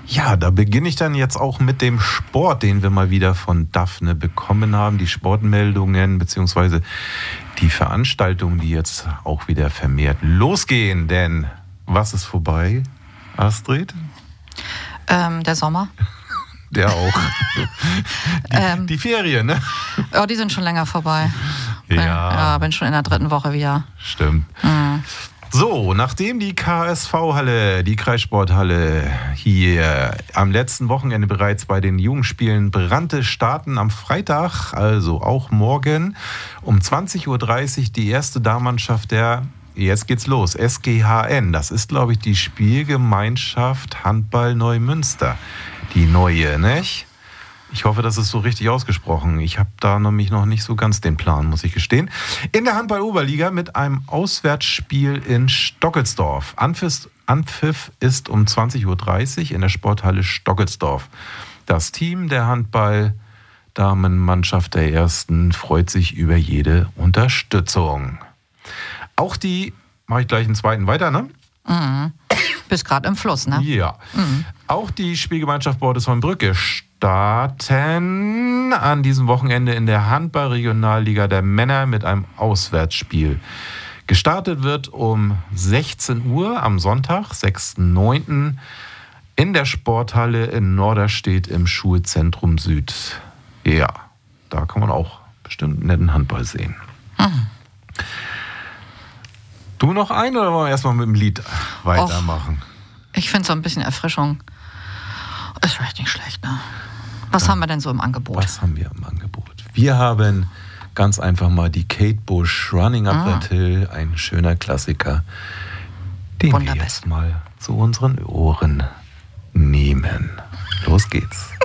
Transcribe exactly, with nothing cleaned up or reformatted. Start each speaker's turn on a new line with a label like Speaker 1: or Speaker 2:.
Speaker 1: Ja, da beginne ich dann jetzt auch mit dem Sport, den wir mal wieder von Daphne bekommen haben. Die Sportmeldungen bzw. die Veranstaltungen, die jetzt auch wieder vermehrt losgehen. Denn was ist vorbei, Astrid?
Speaker 2: Ähm, der Sommer.
Speaker 1: Der auch. die,
Speaker 2: ähm,
Speaker 1: die Ferien, ne?
Speaker 2: Ja, die sind schon länger vorbei.
Speaker 1: Ja.
Speaker 2: Ja, bin schon in der dritten Woche wieder.
Speaker 1: Stimmt.
Speaker 2: Mhm.
Speaker 1: So, nachdem die K S V-Halle, die Kreissporthalle hier am letzten Wochenende bereits bei den Jugendspielen brannte, starten am Freitag, also auch morgen, um zwanzig Uhr dreißig die erste Damenmannschaft der, jetzt geht's los, S G H N. Das ist, glaube ich, die Spielgemeinschaft Handball Neumünster. Die neue, nicht? Ich hoffe, das ist so richtig ausgesprochen. Ich habe da nämlich noch nicht so ganz den Plan, muss ich gestehen. In der Handball-Oberliga mit einem Auswärtsspiel in Stockelsdorf. Anpfiff, Anpfiff ist um zwanzig Uhr dreißig in der Sporthalle Stockelsdorf. Das Team der Handball-Damenmannschaft der Ersten freut sich über jede Unterstützung. Auch die, mache ich gleich einen zweiten weiter, ne?
Speaker 2: Mhm. Bist gerade im Fluss, ne?
Speaker 1: Ja. Mhm. Auch die Spielgemeinschaft Bordesholm-Brücke starten an diesem Wochenende in der Handball-Regionalliga der Männer mit einem Auswärtsspiel. Gestartet wird um sechzehn Uhr am Sonntag, sechsten neunten in der Sporthalle in Norderstedt im Schulzentrum Süd. Ja, da kann man auch bestimmt netten Handball sehen. Mhm. Du noch ein oder wollen wir erstmal mit dem Lied weitermachen?
Speaker 2: Och, ich finde so ein bisschen Erfrischung ist vielleicht nicht schlecht, ne? Was ja. haben wir denn so im Angebot?
Speaker 1: Was haben wir im Angebot? Wir haben ganz einfach mal die Kate Bush Running Up ah. That Hill, ein schöner Klassiker, den Wunderbest. wir jetzt mal zu unseren Ohren nehmen. Los geht's.